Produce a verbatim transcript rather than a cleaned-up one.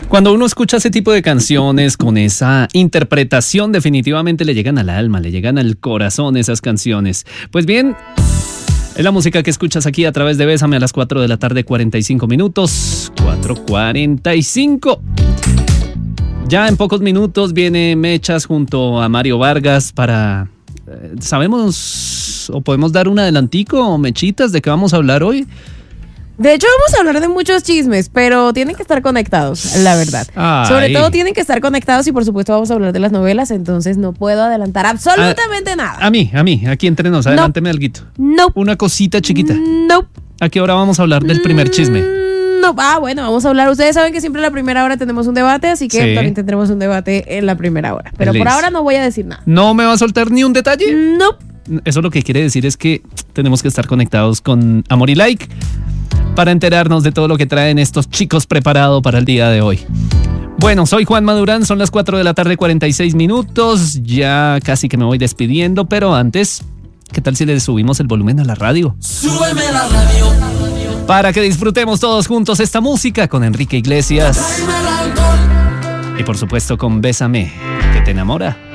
Cuando uno escucha ese tipo de canciones con esa interpretación, definitivamente le llegan al alma, le llegan al corazón esas canciones. Pues bien, es la música que escuchas aquí a través de Bésame a las cuatro de la tarde, cuarenta y cinco minutos. cuatro cuarenta y cinco. Ya en pocos minutos viene Mechas junto a Mario Vargas para... Eh, ¿Sabemos o podemos dar un adelantico, Mechitas, de qué vamos a hablar hoy? De hecho, vamos a hablar de muchos chismes, pero tienen que estar conectados, la verdad. Ay. Sobre todo tienen que estar conectados y por supuesto vamos a hablar de las novelas, entonces no puedo adelantar absolutamente a, nada. A mí, a mí, aquí entre nos, adelánteme alguito. No. Una cosita chiquita. No. ¿A qué hora vamos a hablar del primer chisme? No, ah, bueno, vamos a hablar. Ustedes saben que siempre en la primera hora tenemos un debate, así que sí, también tendremos un debate en la primera hora. Pero Liz, por ahora no voy a decir nada. ¿No me va a soltar ni un detalle? No. Eso lo que quiere decir es que tenemos que estar conectados con Amor y Like para enterarnos de todo lo que traen estos chicos preparados para el día de hoy. Bueno, soy Juan Madurán, son las cuatro de la tarde, cuarenta y seis minutos. Ya casi que me voy despidiendo, pero antes, ¿qué tal si le subimos el volumen a la radio? Súbeme la radio. Para que disfrutemos todos juntos esta música con Enrique Iglesias. Y por supuesto con Bésame, que te enamora.